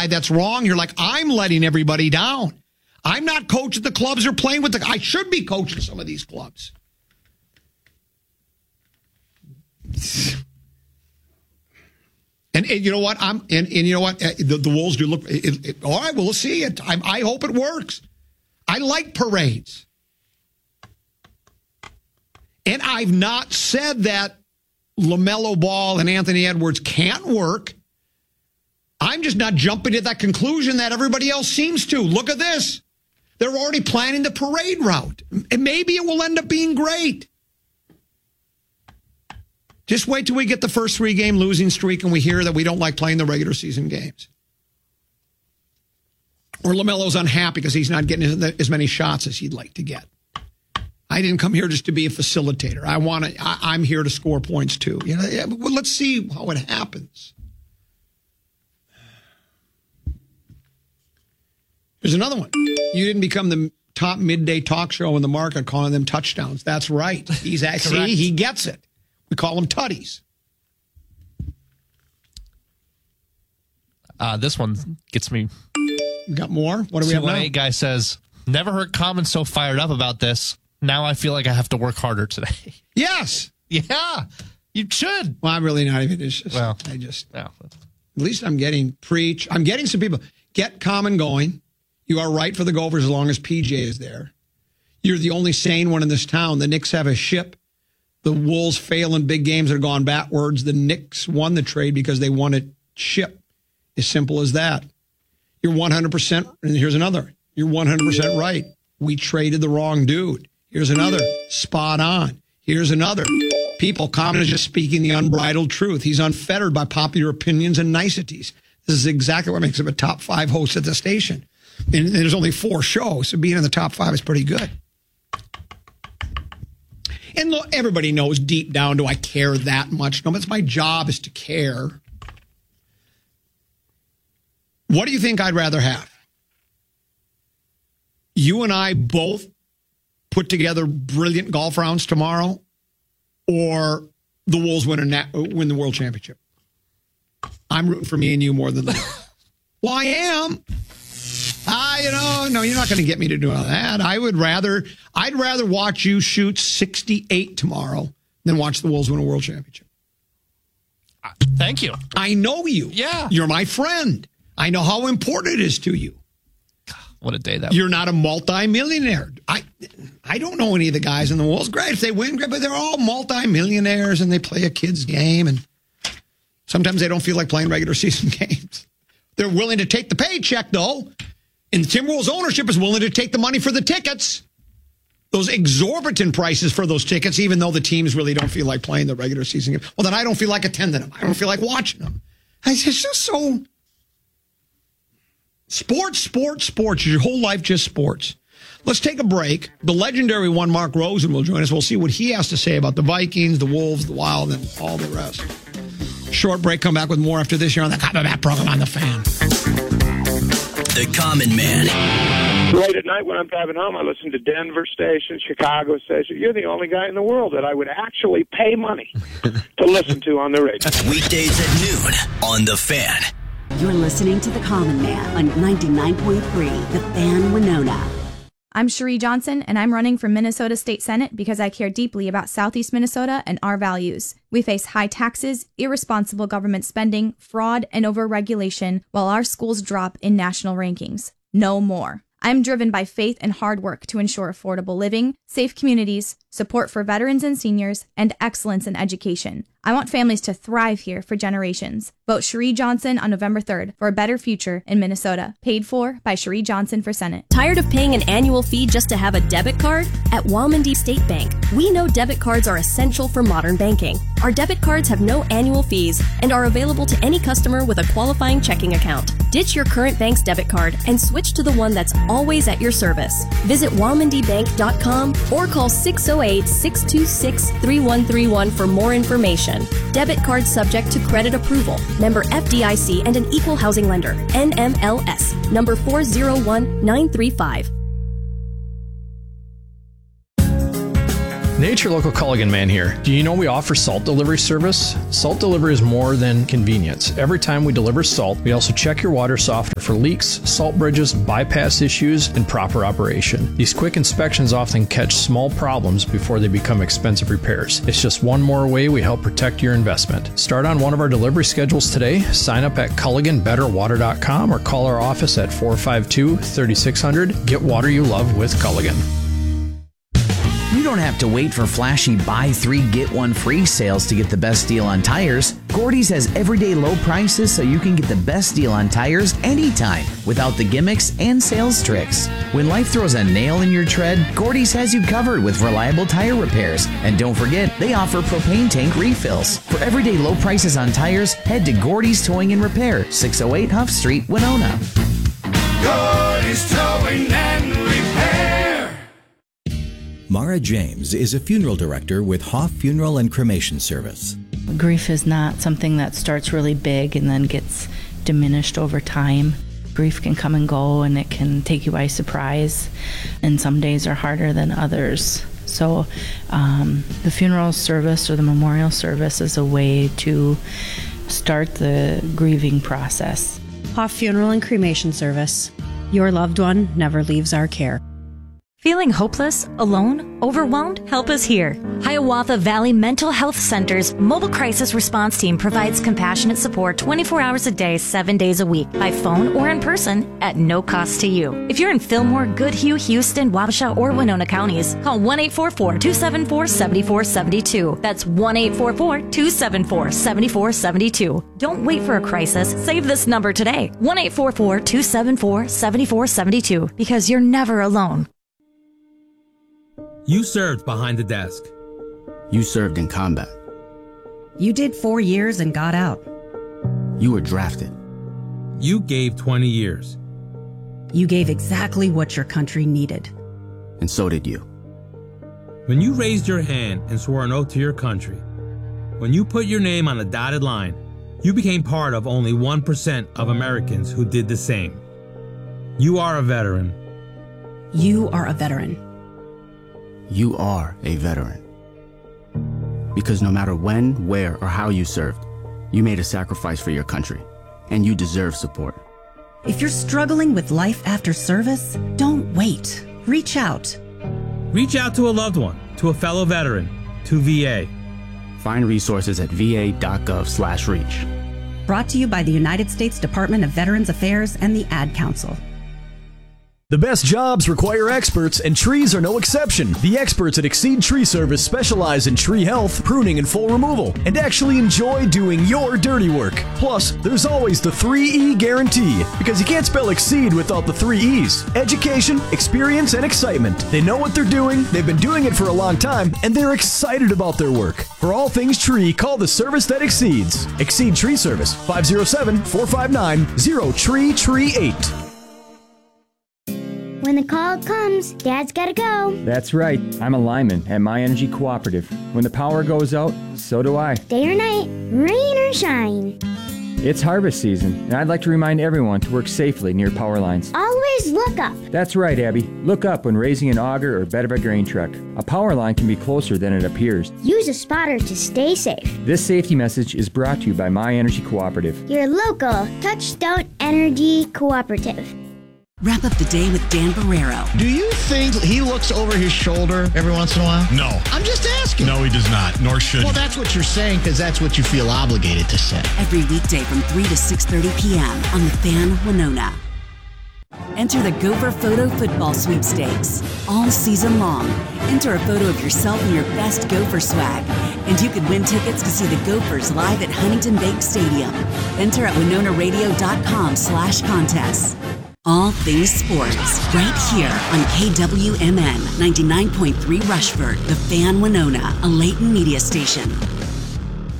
side that's wrong. You're like, I'm letting everybody down. I'm not coaching the clubs or playing with I should be coaching some of these clubs. And you know what? You know what? The Wolves do look. All right, well, we'll see it. I hope it works. I like parades. And I've not said that LaMelo Ball and Anthony Edwards can't work. I'm just not jumping to that conclusion that everybody else seems to. Look at this. They're already planning the parade route. And maybe it will end up being great. Just wait till we get the first 3-game losing streak and we hear that we don't like playing the regular season games. Or LaMelo's unhappy because he's not getting as many shots as he'd like to get. I didn't come here just to be a facilitator. I'm here to score points too. You know, well, let's see how it happens. Here's another one. You didn't become the top midday talk show in the market calling them touchdowns. That's right. He gets it. We call them tutties. This one gets me. You got more? What do we have now? 218 guy says, never heard Common so fired up about this. Now I feel like I have to work harder today. Yes. Yeah, you should. Well, I'm really not even. At least I'm getting some people. Get Common going. You are right for the Gophers as long as PJ is there. You're the only sane one in this town. The Knicks have a ship. The Wolves fail in big games that are gone backwards. The Knicks won the trade because they won a ship. As simple as that. You're 100%. And here's another. You're 100% right. We traded the wrong dude. Here's another. Spot on. Here's another. People, Common is just speaking the unbridled truth. He's unfettered by popular opinions and niceties. This is exactly what makes him a top 5 host at the station. And there's only 4 shows, so being in the top 5 is pretty good. And look, everybody knows deep down, do I care that much? No, but it's my job is to care. What do you think I'd rather have? You and I both put together brilliant golf rounds tomorrow, or the Wolves win the World Championship? I'm rooting for me and you more than that. Well, I am. No, you're not going to get me to do all that. I'd rather watch you shoot 68 tomorrow than watch the Wolves win a World Championship. Thank you. I know you. Yeah. You're my friend. I know how important it is to you. What a day that You're not a multi-millionaire. I don't know any of the guys in the Wolves. Great if they win, great, but they're all multi-millionaires and they play a kid's game, and sometimes they don't feel like playing regular season games. They're willing to take the paycheck, though. And the Timberwolves ownership is willing to take the money for the tickets. Those exorbitant prices for those tickets, even though the teams really don't feel like playing the regular season game. Well, then I don't feel like attending them. I don't feel like watching them. It's just so... Sports. Your whole life just sports. Let's take a break. The legendary one, Mark Rosen, will join us. We'll see what he has to say about the Vikings, the Wolves, the Wild, and all the rest. Short break. Come back with more after this here on the Common Man program on The Fan. The Common Man. Late at night when I'm driving home, I listen to Denver station, Chicago station. You're the only guy in the world that I would actually pay money to listen to on the radio. Weekdays at noon on The Fan. You're listening to The Common Man on 99.3, The Fan, Winona. I'm Cherie Johnson, and I'm running for Minnesota State Senate because I care deeply about Southeast Minnesota and our values. We face high taxes, irresponsible government spending, fraud, and overregulation, while our schools drop in national rankings. No more. I'm driven by faith and hard work to ensure affordable living, safe communities, support for veterans and seniors, and excellence in education. I want families to thrive here for generations. Vote Cherie Johnson on November 3rd for a better future in Minnesota. Paid for by Cherie Johnson for Senate. Tired of paying an annual fee just to have a debit card? At Walmondie State Bank, we know debit cards are essential for modern banking. Our debit cards have no annual fees and are available to any customer with a qualifying checking account. Ditch your current bank's debit card and switch to the one that's always at your service. Visit walmondiebank.com or call 608-626-3131 for more information. Debit card subject to credit approval. Member FDIC and an equal housing lender. NMLS. Number 401935. Nature Local Culligan Man here. Do you know we offer salt delivery service? Salt delivery is more than convenience. Every time we deliver salt, we also check your water softener for leaks, salt bridges, bypass issues, and proper operation. These quick inspections often catch small problems before they become expensive repairs. It's just one more way we help protect your investment. Start on one of our delivery schedules today. Sign up at CulliganBetterWater.com or call our office at 452-3600. Get water you love with Culligan. You don't have to wait for flashy buy 3 get 1 free sales to get the best deal on tires. Gordy's has everyday low prices so you can get the best deal on tires anytime without the gimmicks and sales tricks. When life throws a nail in your tread, Gordy's has you covered with reliable tire repairs. And don't forget, they offer propane tank refills. For everyday low prices on tires, head to Gordy's Towing and Repair, 608 Huff Street, Winona. Gordy's Towing and Repair. Mara James is a funeral director with Hoff Funeral and Cremation Service. Grief is not something that starts really big and then gets diminished over time. Grief can come and go, and it can take you by surprise, and some days are harder than others. So the funeral service or the memorial service is a way to start the grieving process. Hoff Funeral and Cremation Service. Your loved one never leaves our care. Feeling hopeless, alone, overwhelmed? Help is here. Hiawatha Valley Mental Health Center's mobile crisis response team provides compassionate support 24 hours a day, 7 days a week, by phone or in person at no cost to you. If you're in Fillmore, Goodhue, Houston, Wabasha, or Winona counties, call 1-844-274-7472. That's 1-844-274-7472. Don't wait for a crisis. Save this number today. 1-844-274-7472, because you're never alone. You served behind the desk. You served in combat. You did 4 years and got out. You were drafted. You gave 20 years. You gave exactly what your country needed. And so did you. When you raised your hand and swore an oath to your country, when you put your name on a dotted line, you became part of only 1% of Americans who did the same. You are a veteran. You are a veteran. You are a veteran. Because no matter when, where, or how you served, you made a sacrifice for your country, and you deserve support. If you're struggling with life after service, don't wait. Reach out. Reach out to a loved one, to a fellow veteran, to VA. Find resources at va.gov/reach. Brought to you by the United States Department of Veterans Affairs and the Ad Council. The best jobs require experts, and trees are no exception. The experts at Exceed Tree Service specialize in tree health, pruning, and full removal, and actually enjoy doing your dirty work. Plus, there's always the 3E guarantee, because you can't spell Exceed without the 3 E's. Education, experience, and excitement. They know what they're doing, they've been doing it for a long time, and they're excited about their work. For all things tree, call the service that exceeds. Exceed Tree Service, 507-459-0TREE38. When the call comes, Dad's gotta go. That's right. I'm a lineman at My Energy Cooperative. When the power goes out, so do I. Day or night, rain or shine. It's harvest season, and I'd like to remind everyone to work safely near power lines. Always look up. That's right, Abby. Look up when raising an auger or bed of a grain truck. A power line can be closer than it appears. Use a spotter to stay safe. This safety message is brought to you by My Energy Cooperative. Your local Touchstone Energy Cooperative. Wrap up the day with Dan Barrero. Do you think he looks over his shoulder every once in a while? No. I'm just asking. No, he does not, nor should he. Well, that's what you're saying because that's what you feel obligated to say. Every weekday from 3 to 6:30 p.m. on The Fan, Winona. Enter the Gopher Photo Football Sweepstakes. All season long, enter a photo of yourself in your best Gopher swag, and you could win tickets to see the Gophers live at Huntington Bank Stadium. Enter at winonaradio.com/contests. All things sports, right here on KWMN 99.3 Rushford, The Fan, Winona, a Layton media station.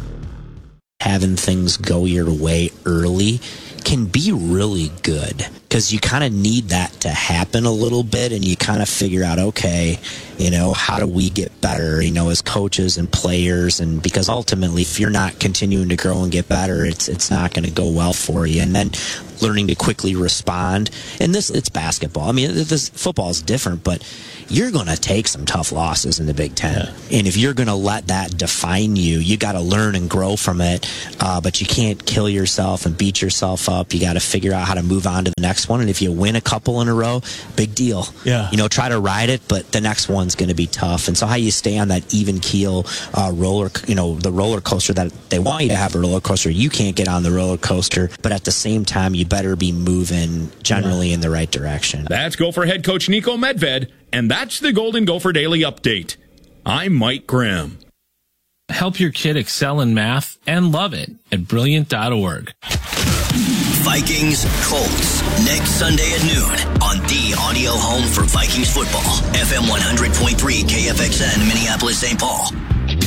Having things go your way early can be really good. because you kind of need that to happen a little bit, and you kind of figure out, okay, how do we get better, as coaches and players, and because ultimately if you're not continuing to grow and get better, it's not going to go well for you. And then learning to quickly respond. And it's basketball. I mean, this football is different, but you're going to take some tough losses in the Big Ten. Yeah. And if you're going to let that define you, you got to learn and grow from it. But you can't kill yourself and beat yourself up. You got to figure out how to move on to the next one. And if you win a couple in a row, big deal. Yeah. Try to ride it, but the next one's going to be tough. And so how you stay on that even keel the roller coaster that they want you to have a roller coaster, you can't get on the roller coaster, but at the same time, you better be moving generally in the right direction. That's Gopher head coach Nico Medved, and that's the Golden Gopher Daily Update. I'm Mike Grimm. Help your kid excel in math and love it at Brilliant.org. Vikings Colts next Sunday at noon on the audio home for Vikings football. FM 100.3 KFXN Minneapolis, St. Paul.